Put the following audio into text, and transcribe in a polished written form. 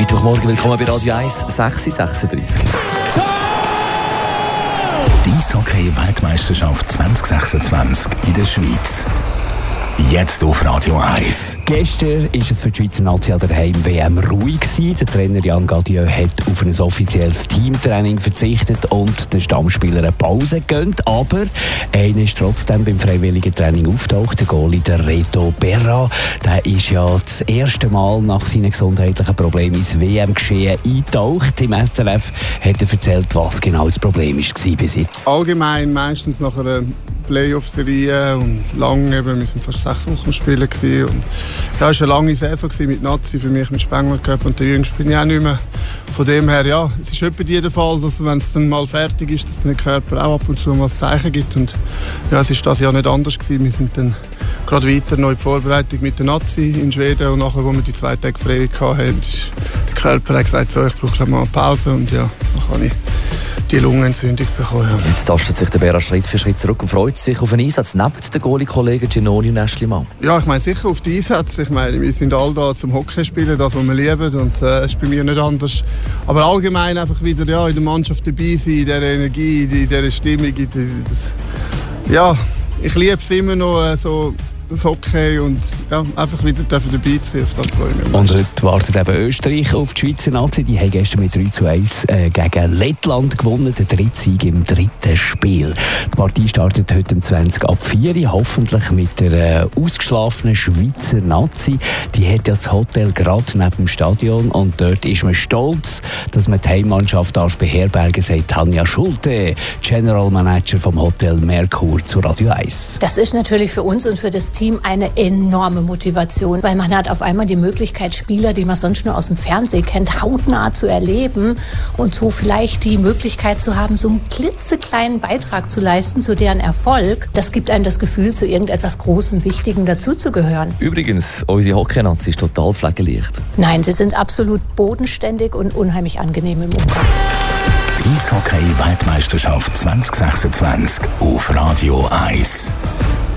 Mittwochmorgen, willkommen bei Radio 1, 6:36. Die Eishockey-Weltmeisterschaft 2026 in der Schweiz. Jetzt auf Radio 1. Gestern war es für die Schweizer Nazi an der Heim-WM ruhig gewesen. Der Trainer Jan Gadieu hat auf ein offizielles Teamtraining verzichtet und den Stammspieler eine Pause gegönnt. Aber einer ist trotzdem beim freiwilligen Training aufgetaucht, der Goalie, der Reto Berra. Der ist ja das erste Mal nach seinen gesundheitlichen Problemen ins WM-Geschehen eingetaucht. Im SRF hat er erzählt, was genau das Problem war bis jetzt. Allgemein meistens nach einer Playoff-Serie und lang, eben, wir sind fast 6 Wochen spielen gewesen. Und ja, es war eine lange Saison mit Nazi, für mich mit Spengler Cup und der Jüngste bin ich auch nicht mehr. Von dem her, ja, es ist etwa der Fall, dass wenn es dann mal fertig ist, dass der Körper auch ab und zu mal ein Zeichen gibt. Und ja, es ist das Jahr nicht anders gewesen. Wir sind dann gerade weiter noch in die Vorbereitung mit der Nazi in Schweden und nachher, als wir die 2 Tage frei hatten, ist der Körper hat gesagt, so, ich brauche mal eine Pause und ja, dann kann ich die Lungenentzündung bekommen. Ja. Jetzt tastet sich der Berra Schritt für Schritt zurück und freut sich auf einen Einsatz neben den Goalie-Kollegen Giannoni und Aeschlimann. Ja, ich meine sicher auf den Einsatz. Ich meine, wir sind alle da zum Hockey spielen, das, was wir lieben, und es ist bei mir nicht anders. Aber allgemein einfach wieder ja, in der Mannschaft dabei sein, in dieser Energie, in dieser Stimmung. Ja, ich liebe es immer noch so, das Hockey, und ja, einfach wieder dabei zu sein, auf das freue ich mich. Und heute wartet eben Österreich auf die Schweizer Nazi. Die haben gestern mit 3:1 gegen Lettland gewonnen, der 3. Sieg im 3. Spiel. Die Partie startet heute um 20 ab 4, hoffentlich mit der ausgeschlafenen Schweizer Nazi. Die hat ja das Hotel gerade neben dem Stadion und dort ist man stolz, dass man die Heimmannschaft beherbergen darf, sagt Tanja Schulte, General Manager vom Hotel Merkur zu Radio 1. Das ist natürlich für uns und für das Team eine enorme Motivation, weil man hat auf einmal die Möglichkeit, Spieler, die man sonst nur aus dem Fernsehen kennt, hautnah zu erleben und so vielleicht die Möglichkeit zu haben, so einen klitzekleinen Beitrag zu leisten zu deren Erfolg. Das gibt einem das Gefühl, zu irgendetwas Großem, Wichtigem dazuzugehören. Übrigens, unsere Hockey-Nazi ist total pflegeleicht. Nein, sie sind absolut bodenständig und unheimlich angenehm im Umgang. Die Eishockey-Weltmeisterschaft 2026 auf Radio 1.